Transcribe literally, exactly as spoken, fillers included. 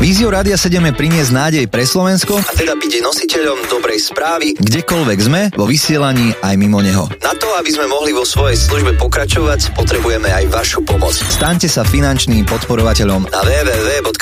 Víziou Rádia sedem je priniesť nádej pre Slovensko a teda byť nositeľom dobrej správy, kdekoľvek sme, vo vysielaní aj mimo neho. Na to, aby sme mohli vo svojej službe pokračovať, potrebujeme aj vašu pomoc. Staňte sa finančným podporovateľom na w w w bodka